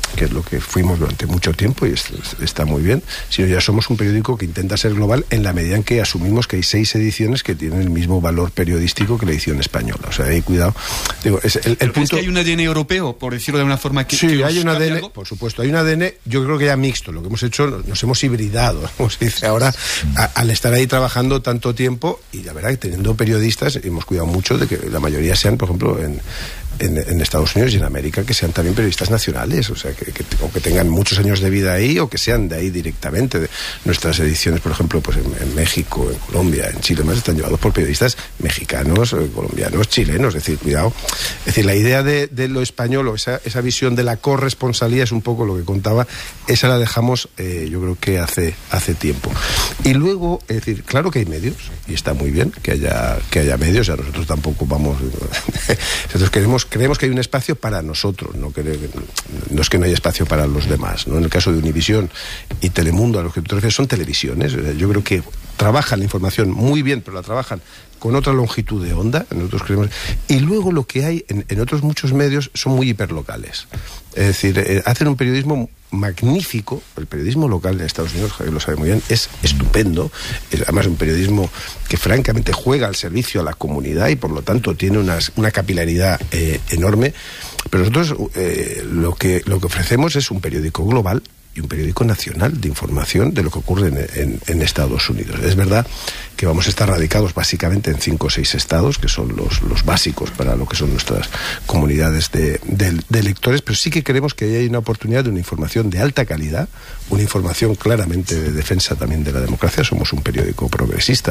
que es lo que fuimos durante mucho tiempo y es, está muy bien, sino ya somos un periódico que intenta ser global en la medida en que asumimos que hay seis ediciones que tienen el mismo valor periodístico que la edición española. O sea, ahí cuidado. Digo, es el, el punto... ¿Es que hay un A D N europeo, por decirlo de una forma que... Sí, que hay un A D N, algo? por supuesto, hay un A D N, yo creo que ya mixto. Lo que hemos hecho, nos hemos hibridado, como se dice ahora, a, al estar ahí trabajando tanto tiempo y la verdad que teniendo periodistas, hemos cuidado mucho de que la mayoría sean, por ejemplo, en... En, en Estados Unidos y en América, que sean también periodistas nacionales, o sea, que, que, o que tengan muchos años de vida ahí o que sean de ahí directamente. De nuestras ediciones, por ejemplo, pues en, en México, en Colombia, en Chile, más están llevados por periodistas mexicanos, eh, colombianos, chilenos, es decir, cuidado. Es decir, la idea de, de lo español o esa, esa visión de la corresponsalía es un poco lo que contaba, esa la dejamos, eh, yo creo que hace, hace tiempo. Y luego, es decir, claro que hay medios, y está muy bien que haya, que haya medios, a nosotros tampoco vamos... nosotros queremos creemos que hay un espacio para nosotros, no, que, no es que no haya espacio para los demás, ¿no? En el caso de Univisión y Telemundo, a los que tú te refieres, son televisiones. Yo creo que trabajan la información muy bien, pero la trabajan con otra longitud de onda, nosotros creemos. Y luego lo que hay en, en otros muchos medios son muy hiperlocales. Es decir, eh, hacen un periodismo magnífico. El periodismo local de Estados Unidos, Javier lo sabe muy bien, es estupendo. Es además un periodismo que francamente juega al servicio a la comunidad y por lo tanto tiene unas, una capilaridad eh, enorme. Pero nosotros eh, lo que, lo que ofrecemos es un periódico global y un periódico nacional de información de lo que ocurre en, en, en Estados Unidos. Es verdad que vamos a estar radicados básicamente en cinco o seis estados, que son los, los básicos para lo que son nuestras comunidades de, de, de lectores, pero sí que creemos que ahí hay una oportunidad de una información de alta calidad, una información claramente de defensa también de la democracia. Somos un periódico progresista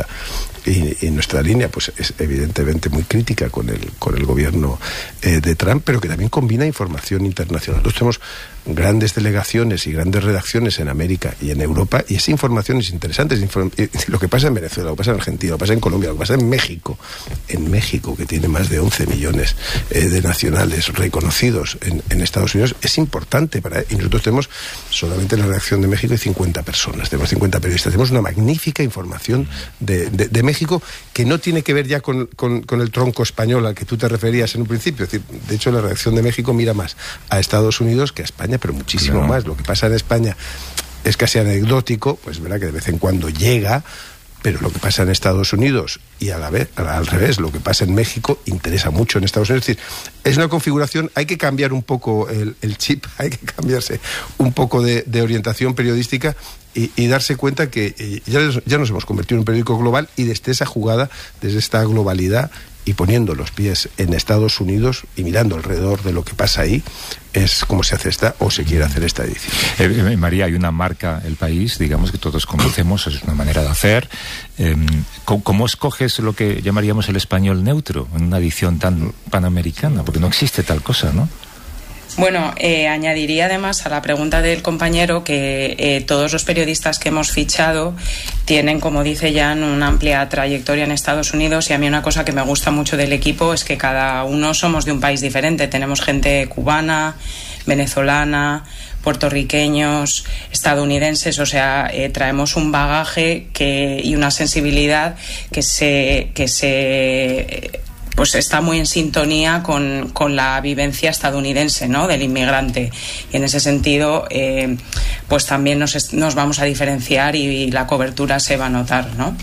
y, y nuestra línea pues es evidentemente muy crítica con el, con el gobierno eh, de Trump, pero que también combina información internacional. Nosotros tenemos grandes delegaciones y grandes redacciones en América y en Europa, y esa información es interesante. Es inform- lo que pasa en Venezuela, lo que pasa en Argentina, lo que pasa en Colombia, lo que pasa en México, en México, que tiene más de once millones eh, de nacionales reconocidos en, en Estados Unidos, es importante para... Y nosotros tenemos solamente en la redacción de México hay cincuenta personas, tenemos cincuenta periodistas, tenemos una magnífica información de, de, de México que no tiene que ver ya con, con, con el tronco español al que tú te referías en un principio. Es decir, de hecho, la redacción de México mira más a Estados Unidos que a España, pero muchísimo claro. más. Lo que pasa en España es casi anecdótico, pues verdad que de vez en cuando llega, pero lo que pasa en Estados Unidos y a la vez, al revés, lo que pasa en México interesa mucho en Estados Unidos. Es decir, es una configuración, hay que cambiar un poco el, el chip, hay que cambiarse un poco de, de orientación periodística y, y darse cuenta que eh, ya, ya nos hemos convertido en un periódico global, y desde esa jugada, desde esta globalidad y poniendo los pies en Estados Unidos y mirando alrededor de lo que pasa ahí, es como se hace esta o se quiere hacer esta edición. Eh, eh, María, hay una marca, El País, digamos, que todos conocemos, es una manera de hacer. Eh, ¿cómo, ¿Cómo escoges lo que llamaríamos el español neutro en una edición tan panamericana? Porque no existe tal cosa, ¿no? Bueno, eh, añadiría además a la pregunta del compañero que eh, todos los periodistas que hemos fichado tienen, como dice Jan, una amplia trayectoria en Estados Unidos, y a mí una cosa que me gusta mucho del equipo es que cada uno somos de un país diferente. Tenemos gente cubana, venezolana, puertorriqueños, estadounidenses, o sea, eh, traemos un bagaje que, y una sensibilidad que se... Que se eh, pues está muy en sintonía con, con la vivencia estadounidense, ¿no?, del inmigrante. Y en ese sentido, eh, pues también nos, nos vamos a diferenciar y, y la cobertura se va a notar, ¿no?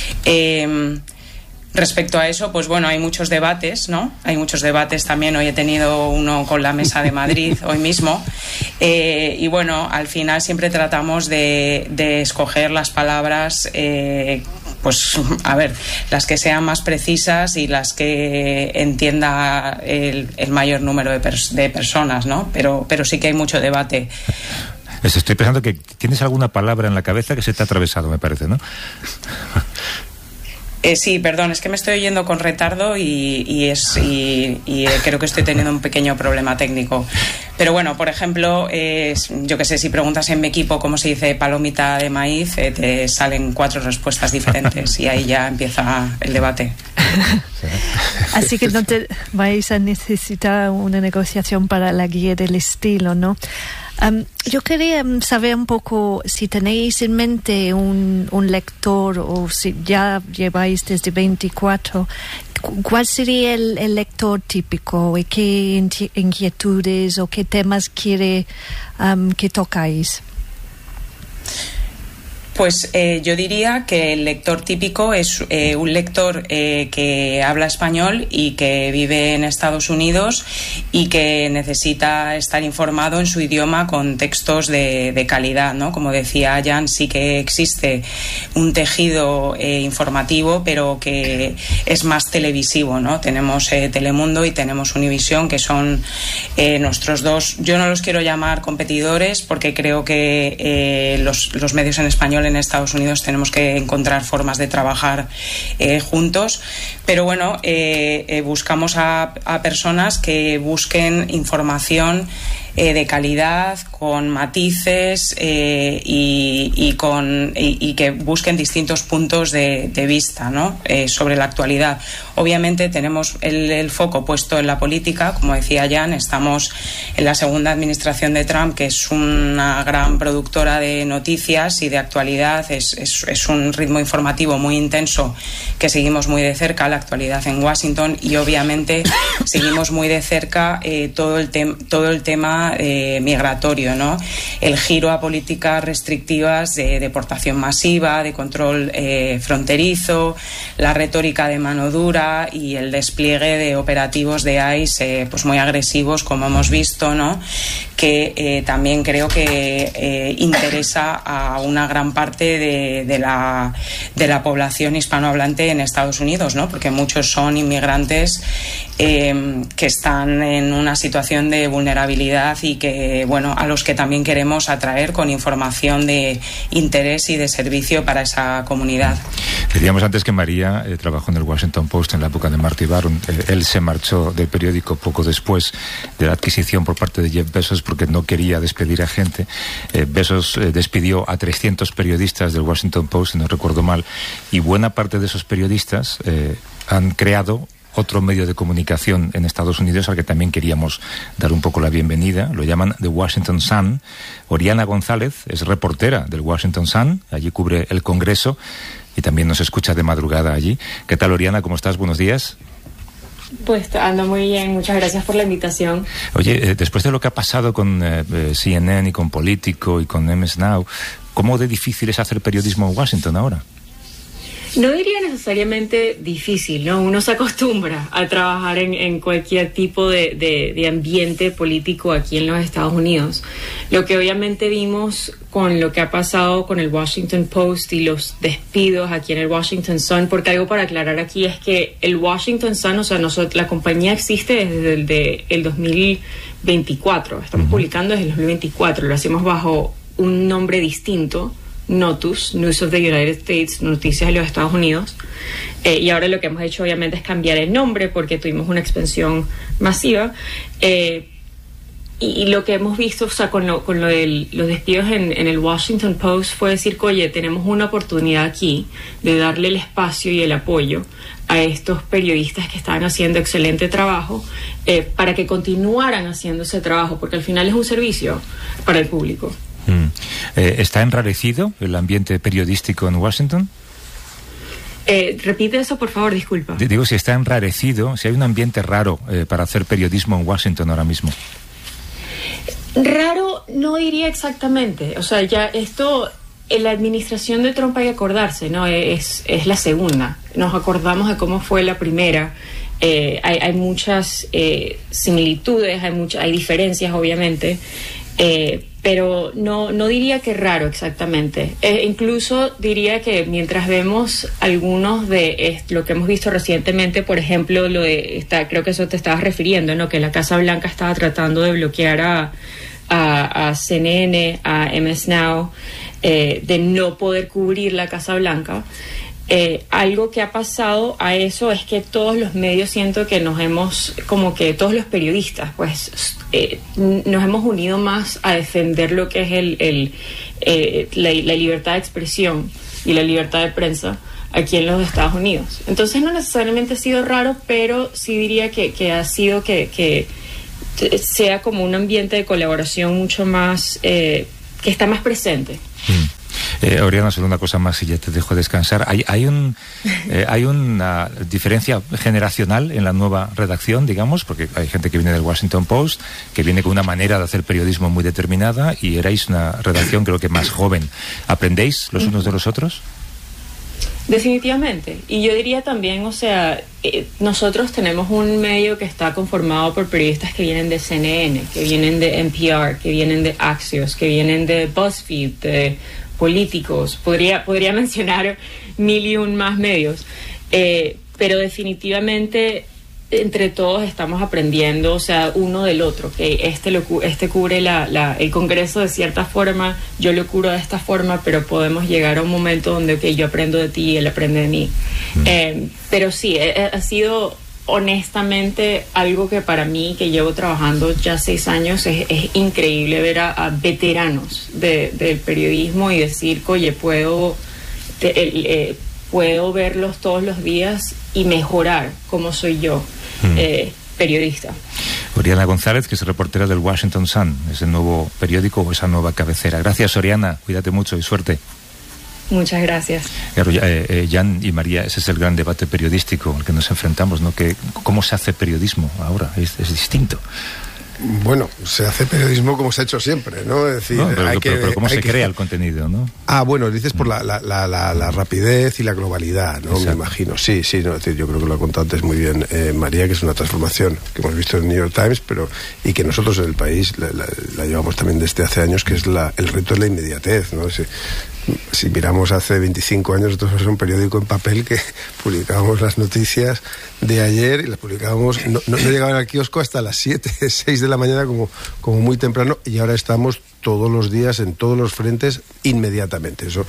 Eh, Respecto a eso, pues bueno, hay muchos debates, ¿no? Hay muchos debates también. Hoy he tenido uno con la Mesa de Madrid, hoy mismo. Eh, y bueno, al final siempre tratamos de, de escoger las palabras, eh, pues a ver, las que sean más precisas y las que entienda el, el mayor número de, pers- de personas, ¿no? Pero, pero sí que hay mucho debate. Estoy pensando que tienes alguna palabra en la cabeza que se te ha atravesado, me parece, ¿no? Eh, sí, perdón, es que me estoy oyendo con retardo y, y, es, y, y creo que estoy teniendo un pequeño problema técnico. Pero bueno, por ejemplo, eh, yo que sé, si preguntas en mi equipo cómo se dice palomita de maíz, eh, te salen cuatro respuestas diferentes y ahí ya empieza el debate. Así que no te vais a necesitar una negociación para la guía del estilo, ¿no? Um, yo quería saber un poco si tenéis en mente un, un lector o si ya lleváis desde veinticuatro, ¿cuál sería el, el lector típico y qué inquietudes o qué temas quiere um, que tocáis? Pues eh, yo diría que el lector típico es eh, un lector eh, que habla español y que vive en Estados Unidos y que necesita estar informado en su idioma con textos de, de calidad, ¿no? Como decía Jan, sí que existe un tejido eh, informativo, pero que es más televisivo, ¿no? Tenemos eh, Telemundo y tenemos Univisión, que son eh, nuestros dos, yo no los quiero llamar competidores porque creo que eh, los, los medios en español en Estados Unidos tenemos que encontrar formas de trabajar eh, juntos, pero bueno, eh, eh, buscamos a, a personas que busquen información eh, de calidad, con matices eh, y, y, con, y, y que busquen distintos puntos de, de vista, ¿no? eh, sobre la actualidad. Obviamente tenemos el, el foco puesto en la política, como decía Jan, estamos en la segunda administración de Trump, que es una gran productora de noticias y de actualidad, es, es, es un ritmo informativo muy intenso que seguimos muy de cerca, la actualidad en Washington, y obviamente seguimos muy de cerca eh, todo, el tem- todo el tema eh, migratorio, ¿no? El giro a políticas restrictivas de deportación masiva, de control eh, fronterizo, la retórica de mano dura y el despliegue de operativos de ICE eh, pues muy agresivos, como hemos visto, ¿no? Que eh, también creo que eh, interesa a una gran parte de, de, la, de la población hispanohablante en Estados Unidos, ¿no? Porque muchos son inmigrantes eh, que están en una situación de vulnerabilidad y que, bueno, a los que también queremos atraer con información de interés y de servicio para esa comunidad. Decíamos antes que María eh, trabajó en el Washington Post en la época de Marty Baron. Eh, él se marchó del periódico poco después de la adquisición por parte de Jeff Bezos porque no quería despedir a gente. Eh, Bezos eh, despidió a trescientos periodistas del Washington Post, si no recuerdo mal, y buena parte de esos periodistas eh, han creado otro medio de comunicación en Estados Unidos al que también queríamos dar un poco la bienvenida. Lo llaman The Washington Sun. Oriana González es reportera del Washington Sun, allí cubre el Congreso y también nos escucha de madrugada allí. ¿Qué tal, Oriana? ¿Cómo estás? Buenos días. Pues ando muy bien, muchas gracias por la invitación. Oye, eh, después de lo que ha pasado con eh, C N N y con Político y con M S Now, ¿cómo de difícil es hacer periodismo en Washington ahora? No diría necesariamente difícil, ¿no? Uno se acostumbra a trabajar en, en cualquier tipo de, de, de ambiente político aquí en los Estados Unidos. Lo que obviamente vimos con lo que ha pasado con el Washington Post y los despidos aquí en el Washington Sun, porque algo para aclarar aquí es que el Washington Sun, o sea, nosotros, la compañía existe desde el, de, el dos mil veinticuatro, estamos uh-huh. publicando desde el dos mil veinticuatro, lo hacemos bajo un nombre distinto, Notus, News of the United States, Noticias de los Estados Unidos, eh, y ahora lo que hemos hecho obviamente es cambiar el nombre porque tuvimos una expansión masiva, eh, y, y lo que hemos visto, o sea, con lo, con lo de los despidos en, en el Washington Post fue decir que, oye, tenemos una oportunidad aquí de darle el espacio y el apoyo a estos periodistas que estaban haciendo excelente trabajo eh, para que continuaran haciendo ese trabajo, porque al final es un servicio para el público. Mm. Eh, ¿Está enrarecido el ambiente periodístico en Washington? Eh, repite eso, por favor, disculpa. D- digo, si está enrarecido, si hay un ambiente raro eh, para hacer periodismo en Washington ahora mismo. Raro no diría exactamente. O sea, ya esto, en la administración de Trump hay que acordarse, ¿no? Es, es la segunda. Nos acordamos de cómo fue la primera. Eh, hay, hay muchas eh, similitudes, hay, mucha, hay diferencias, obviamente. Eh, pero no, no diría que raro exactamente. Eh, incluso diría que mientras vemos algunos de eh, lo que hemos visto recientemente, por ejemplo, lo de está, creo que eso te estabas refiriendo, ¿no? Que la Casa Blanca estaba tratando de bloquear a, a, a C N N, a M S Now, eh, de no poder cubrir la Casa Blanca. Eh, algo que ha pasado a eso es que todos los medios, siento que nos hemos, como que todos los periodistas, pues eh, nos hemos unido más a defender lo que es el, el eh, la, la libertad de expresión y la libertad de prensa aquí en los Estados Unidos. Entonces no necesariamente ha sido raro, pero sí diría que, que ha sido que, que sea como un ambiente de colaboración mucho más, eh, que está más presente. Mm. Eh, Oriana, solo una cosa más y ya te dejo descansar. Hay, hay, un, eh, hay una diferencia generacional en la nueva redacción, digamos, porque hay gente que viene del Washington Post, que viene con una manera de hacer periodismo muy determinada, y erais una redacción creo que más joven. ¿Aprendéis los unos de los otros? Definitivamente. Y yo diría también, o sea, eh, nosotros tenemos un medio que está conformado por periodistas que vienen de C N N, que vienen de N P R, que vienen de Axios, que vienen de BuzzFeed, de políticos. Podría, podría mencionar mil y un más medios. Eh, pero definitivamente entre todos estamos aprendiendo, o sea, uno del otro, que este lo este cubre la, la, el Congreso de cierta forma, yo lo cubro de esta forma, pero podemos llegar a un momento donde okay, yo aprendo de ti y él aprende de mí. Mm. Eh, pero sí, eh, ha sido honestamente algo que para mí, que llevo trabajando ya seis años, es, es increíble ver a, a veteranos de, del periodismo y decir, oye, puedo... Te, eh, puedo verlos todos los días y mejorar como soy yo, mm. eh, periodista. Oriana González, que es reportera del Washington Sun, ese nuevo periódico o esa nueva cabecera. Gracias, Oriana, cuídate mucho y suerte. Muchas gracias. Claro, eh, eh, Jan y María, ese es el gran debate periodístico al que nos enfrentamos, ¿no? Que, ¿cómo se hace periodismo ahora? Es, es distinto. Bueno, se hace periodismo como se ha hecho siempre, ¿no? Es decir, no, pero, hay pero, que, pero ¿cómo hay se que... crea el contenido, no? Ah, bueno, dices por la, la, la, la, la rapidez y la globalidad, ¿no? Exacto. Me imagino. Sí, sí, no, es decir, yo creo que lo ha contado antes muy bien eh, María, que es una transformación que hemos visto en el New York Times, pero y que nosotros en el país la, la, la llevamos también desde hace años, que es la, el reto de la inmediatez, ¿no? Si, si miramos hace veinticinco años, nosotros éramos un periódico en papel que publicábamos las noticias de ayer y las publicábamos, no, no, no llegaban al kiosco hasta las siete, seis de la mañana como, como muy temprano, y ahora estamos todos los días en todos los frentes inmediatamente. Eso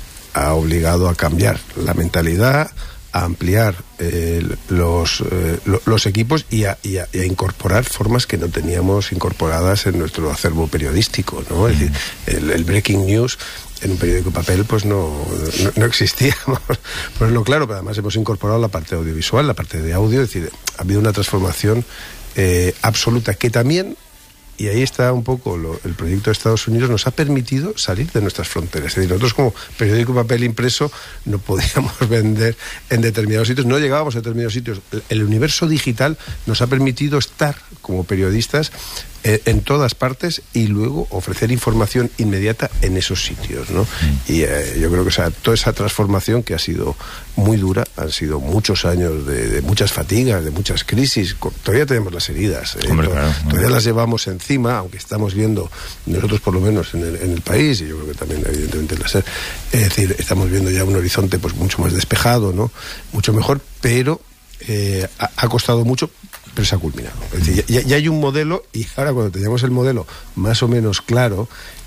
ha obligado a cambiar la mentalidad, a ampliar eh, los, eh, lo, los equipos y a, y, a, y a incorporar formas que no teníamos incorporadas en nuestro acervo periodístico, ¿no? Es decir, el, el breaking news en un periódico de papel pues no, no, no existía, por lo claro, pero además hemos incorporado la parte audiovisual, la parte de audio, es decir, ha habido una transformación eh, absoluta que también, y ahí está un poco lo, el proyecto de Estados Unidos, nos ha permitido salir de nuestras fronteras. Es decir, nosotros como periódico de papel impreso no podíamos vender en determinados sitios, no llegábamos a determinados sitios. El universo digital nos ha permitido estar como periodistas eh, en todas partes y luego ofrecer información inmediata en esos sitios, ¿no? Mm. Y eh, yo creo que o sea, toda esa transformación que ha sido muy dura, han sido muchos años de, de muchas fatigas, de muchas crisis. Todavía tenemos las heridas, eh, Hombre, claro, todavía no. las llevamos encima, aunque estamos viendo, nosotros por lo menos en el, en el país, y yo creo que también evidentemente en la SER, es decir, estamos viendo ya un horizonte pues mucho más despejado, ¿no? Mucho mejor, pero eh, ha, ha costado mucho, pero se ha culminado. Es decir, ya, ya hay un modelo, y ahora cuando teníamos el modelo más o menos claro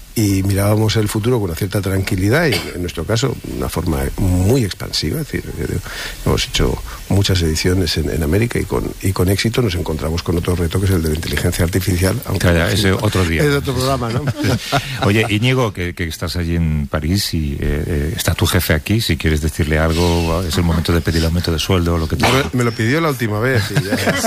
y mirábamos el futuro con una cierta tranquilidad y en nuestro caso una forma muy expansiva, es decir, hemos hecho muchas ediciones en, en América y con y con éxito. Nos encontramos con otro reto que es el de la inteligencia artificial, aunque Calla, ese otro día es otro programa, ¿no? Oye, Íñigo, que, que estás allí en París y eh, eh, está tu jefe aquí, si quieres decirle algo, es el momento de pedir aumento de sueldo o lo que tú... me, me lo pidió la última vez y,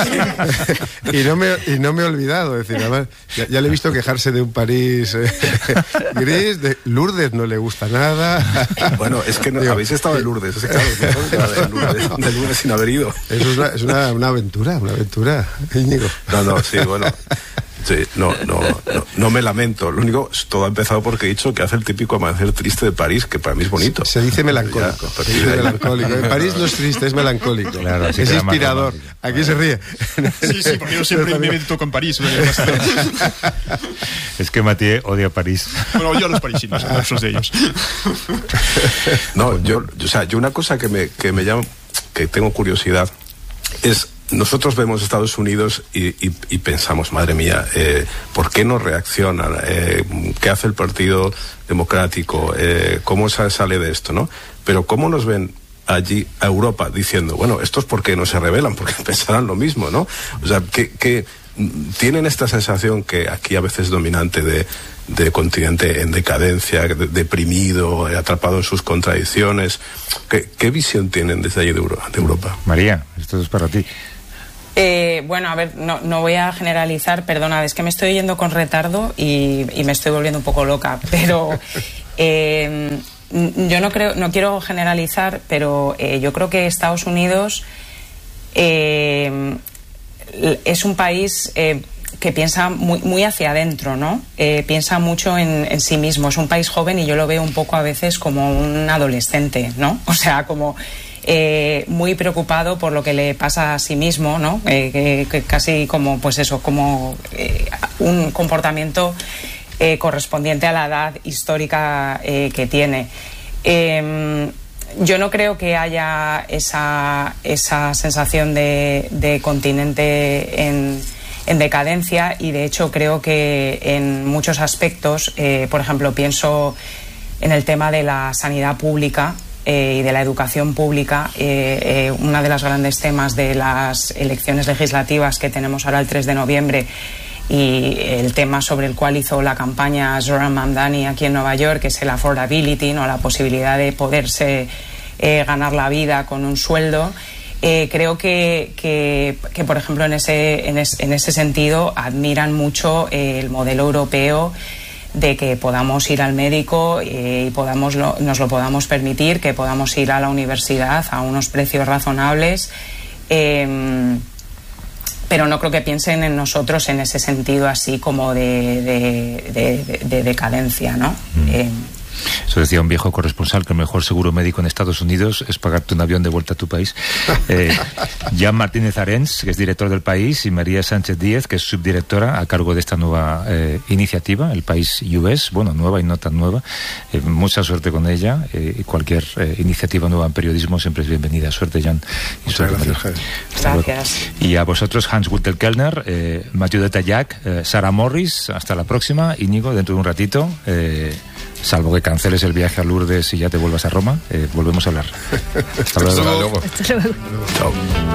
ya, y no me y no me he olvidado, es decir, además, ya, ya le he visto quejarse de un París eh, gris, de Lourdes no le gusta nada. Bueno, es que no, Digo, habéis estado de Lourdes, es claro, de Lourdes, de Lourdes sin haber ido. Eso es una, es una, una aventura, una aventura, Íñigo. No, no, sí, bueno. Sí, no, no, no, no me lamento. Lo único, todo ha empezado porque he dicho que hace el típico amanecer triste de París, que para mí es bonito. Se, se dice melancólico. Ya, se dice melancólico. En París no es triste, es melancólico. Claro, es inspirador. Aquí se ríe. Sí, sí, porque yo siempre me meto con París. Es que Mathieu odia París. Bueno, odio a los parisinos, a muchos de ellos. No, yo, o sea, yo una cosa que me, que me llama, que tengo curiosidad, es... Nosotros vemos Estados Unidos y, y, y pensamos, madre mía, eh, ¿por qué no reaccionan? Eh, ¿Qué hace el Partido Democrático? Eh, ¿Cómo se sale de esto, no? Pero ¿cómo nos ven allí a Europa diciendo, bueno, esto es porque no se rebelan, porque pensarán lo mismo, ¿no? O sea, que, que tienen esta sensación que aquí a veces es dominante de, de continente en decadencia, de, deprimido, atrapado en sus contradicciones. ¿Qué, qué visión tienen desde allí de, Euro, de Europa? María, esto es para ti. Eh, bueno, a ver, no, no voy a generalizar, perdona, es que me estoy yendo con retardo y, y me estoy volviendo un poco loca, pero eh, yo no creo, no quiero generalizar, pero eh, yo creo que Estados Unidos eh, es un país eh, que piensa muy, muy hacia adentro, ¿no? Eh, piensa mucho en, en sí mismo. Es un país joven y yo lo veo un poco a veces como un adolescente, ¿no? O sea, como Eh, muy preocupado por lo que le pasa a sí mismo, ¿no? Eh, que, que casi como, pues eso, como eh, un comportamiento eh, correspondiente a la edad histórica eh, que tiene. Eh, yo no creo que haya esa, esa sensación de, de continente en, en decadencia, y de hecho creo que en muchos aspectos, eh, por ejemplo, pienso en el tema de la sanidad pública Eh, y de la educación pública. Eh, eh, uno de los grandes temas de las elecciones legislativas que tenemos ahora el tres de noviembre, y el tema sobre el cual hizo la campaña Zohran Mamdani aquí en Nueva York, que es el affordability, ¿no? La posibilidad de poderse eh, ganar la vida con un sueldo. Eh, creo que, que, que, por ejemplo, en ese, en, es, en ese sentido admiran mucho eh, el modelo europeo, de que podamos ir al médico eh, y podamos lo, nos lo podamos permitir, que podamos ir a la universidad a unos precios razonables, eh, pero no creo que piensen en nosotros en ese sentido así como de, de, de, de, de decadencia, ¿no? Mm. Eh, Eso decía un viejo corresponsal, que el mejor seguro médico en Estados Unidos es pagarte un avión de vuelta a tu país. Eh, Jan Martínez Arens, que es director del País, y María Sánchez Díez, que es subdirectora a cargo de esta nueva eh, iniciativa, el País U S, bueno, nueva y no tan nueva. Eh, mucha suerte con ella, eh, y cualquier eh, iniciativa nueva en periodismo siempre es bienvenida. Suerte, Jan. Y suerte, gracias, María. Gracias. Y a vosotros, Hans Guttel-Kellner, eh, Mathieu de Tallac, eh, Sara Morris, hasta la próxima. Íñigo, dentro de un ratito, eh, salvo que canceles el viaje a Lourdes y ya te vuelvas a Roma, eh, volvemos a hablar. Hasta luego. Hasta luego. Hasta luego. Chao.